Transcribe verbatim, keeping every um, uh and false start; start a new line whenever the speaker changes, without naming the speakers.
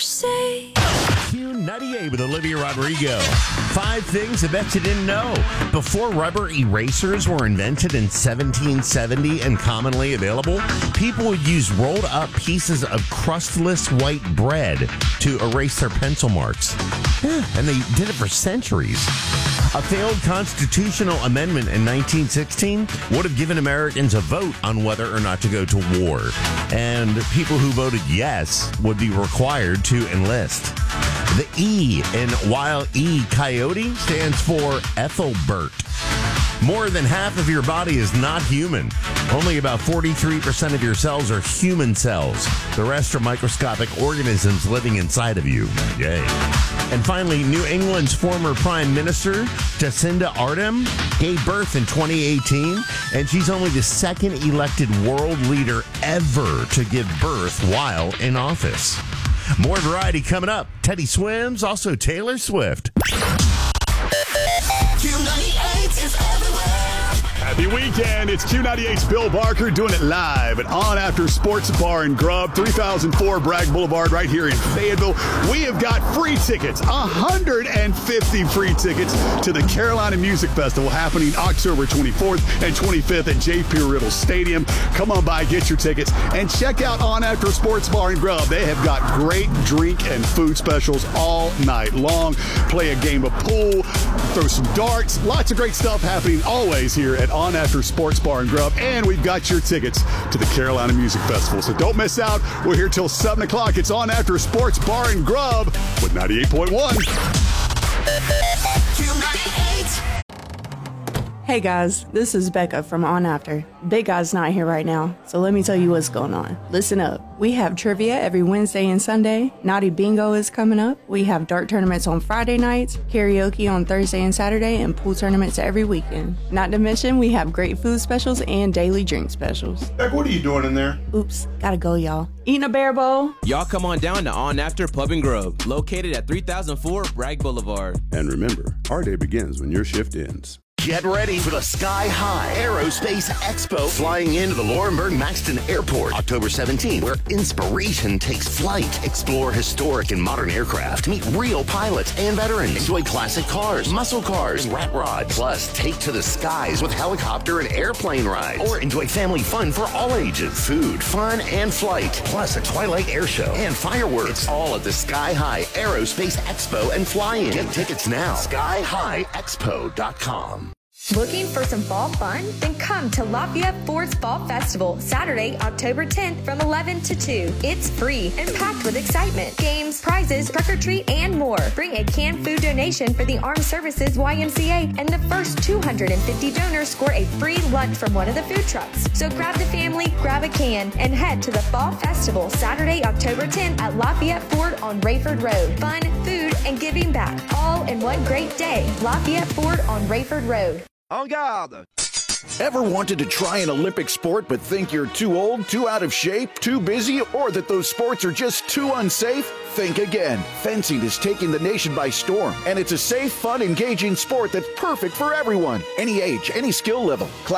say.
Q ninety-eight with Olivia Rodrigo. Five things I bet you didn't know. Before rubber erasers were invented in seventeen seventy and commonly available, people would use rolled up pieces of crustless white bread to erase their pencil marks. Yeah, and they did it for centuries. A failed constitutional amendment in nineteen sixteen would have given Americans a vote on whether or not to go to war. And people who voted yes would be required to enlist. The E in Wile E. Coyote stands for Ethelbert. More than half of your body is not human. Only about forty-three percent of your cells are human cells. The rest are microscopic organisms living inside of you. Yay. And finally, New England's former Prime Minister, Jacinda Ardern, gave birth in twenty eighteen, and she's only the second elected world leader ever to give birth while in office. More variety coming up. Teddy Swims, also Taylor Swift.
Q ninety-eight is everywhere.
Happy weekend. It's Q ninety-eight's Bill Barker doing it live at On After Sports Bar and Grub, three thousand four Bragg Boulevard right here in Fayetteville. We have got free tickets, one hundred fifty free tickets to the Carolina Music Festival happening October twenty-fourth and twenty-fifth at J P. Riddle Stadium. Come on by, get your tickets, and check out On After Sports Bar and Grub. They have got great drink and food specials all night long. Play a game of pool, throw some darts, lots of great stuff happening always here at On After Sports Bar and Grub, and we've got your tickets to the Carolina Music Festival. So don't miss out. We're here till seven o'clock. It's On After Sports Bar and Grub with ninety-eight point one.
Q ninety-eight.
Hey guys, this is Becca from On After. Big Guy's not here right now, so let me tell you what's going on. Listen up. We have trivia every Wednesday and Sunday. Naughty Bingo is coming up. We have dart tournaments on Friday nights, karaoke on Thursday and Saturday, and pool tournaments every weekend. Not to mention, we have great food specials and daily drink specials.
Beck, what are you doing in there?
Oops, gotta go, y'all. Eating a bear bowl?
Y'all come on down to On After Pub and Grub, located at three thousand four Bragg Boulevard.
And remember, our day begins when your shift ends.
Get ready for the Sky High Aerospace Expo flying into the Laurinburg Maxton Airport October seventeenth, where inspiration takes flight. Explore historic and modern aircraft. Meet real pilots and veterans. Enjoy classic cars, muscle cars, and rat rods. Plus, take to the skies with helicopter and airplane rides. Or enjoy family fun for all ages. Food, fun, and flight. Plus, a Twilight air show and fireworks. It's all at the Sky High Aerospace Expo and Fly-In. Get tickets now. sky high expo dot com.
Looking for some fall fun? Then come to Lafayette Ford's Fall Festival, Saturday, October tenth from eleven to two. It's free and packed with excitement. Games, prizes, trick or treat, and more. Bring a canned food donation for the Armed Services Y M C A, and the first two hundred fifty donors score a free lunch from one of the food trucks. So grab the family, grab a can, and head to the Fall Festival, Saturday, October tenth at Lafayette Ford on Rayford Road. Fun, food, and giving back, all in one great day. Lafayette Ford on Rayford Road.
En garde! Ever wanted to try an Olympic sport but think you're too old, too out of shape, too busy, or that those sports are just too unsafe? Think again. Fencing is taking the nation by storm, and it's a safe, fun, engaging sport that's perfect for everyone. Any age, any skill level.